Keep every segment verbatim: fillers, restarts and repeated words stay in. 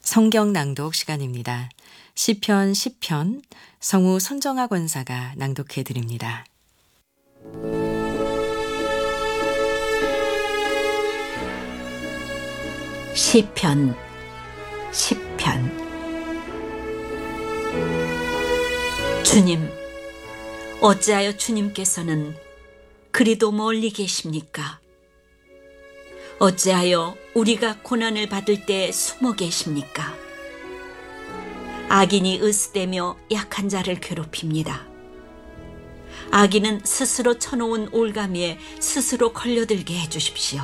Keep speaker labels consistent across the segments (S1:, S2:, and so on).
S1: 성경 낭독 시간입니다. 시편 십 편 성우 손정아 권사가 낭독해 드립니다.
S2: 시편 십 편. 주님, 어찌하여 주님께서는 그리도 멀리 계십니까? 어찌하여 우리가 고난을 받을 때 숨어 계십니까? 악인이 으스대며 약한 자를 괴롭힙니다. 악인은 스스로 쳐놓은 올가미에 스스로 걸려들게 해주십시오.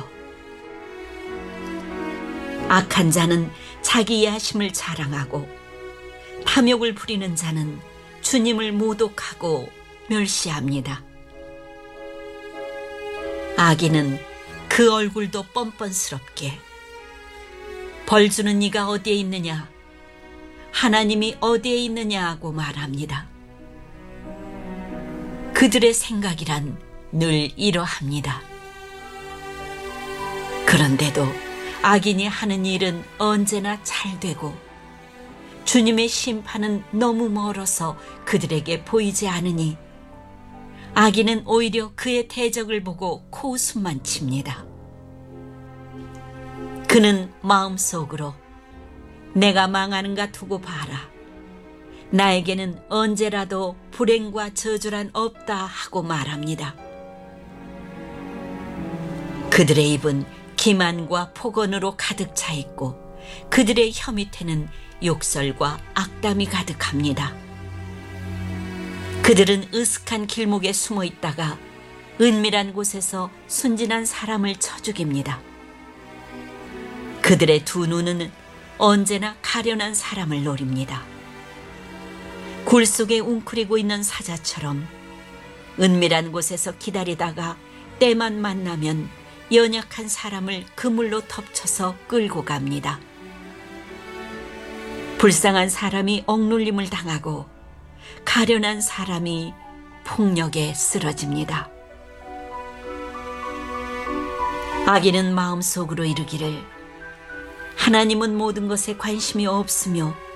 S2: 악한 자는 자기의 하심을 자랑하고 탐욕을 부리는 자는 주님을 모독하고 멸시합니다. 악인은 그 얼굴도 뻔뻔스럽게 벌주는 네가 어디에 있느냐, 하나님이 어디에 있느냐 하고 말합니다. 그들의 생각이란 늘 이러합니다. 그런데도 악인이 하는 일은 언제나 잘 되고 주님의 심판은 너무 멀어서 그들에게 보이지 않으니 악인은 오히려 그의 대적을 보고 코웃음만 칩니다. 그는 마음속으로 내가 망하는가 두고 봐라. 나에게는 언제라도 불행과 저주란 없다 하고 말합니다. 그들의 입은 기만과 폭언으로 가득 차 있고 그들의 혀 밑에는 욕설과 악담이 가득합니다. 그들은 으슥한 길목에 숨어 있다가 은밀한 곳에서 순진한 사람을 쳐 죽입니다. 그들의 두 눈은 언제나 가련한 사람을 노립니다. 굴 속에 웅크리고 있는 사자처럼 은밀한 곳에서 기다리다가 때만 만나면 연약한 사람을 그물로 덮쳐서 끌고 갑니다. 불쌍한 사람이 억눌림을 당하고 가련한 사람이 폭력에 쓰러집니다. 악인은 마음속으로 이르기를 하나님은 모든 것에 관심이 없으며